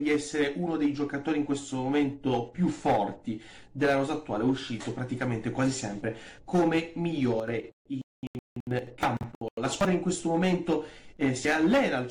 di essere uno dei giocatori in questo momento più forti della rosa attuale, è uscito praticamente quasi sempre come migliore in campo. La squadra in questo momento si allena al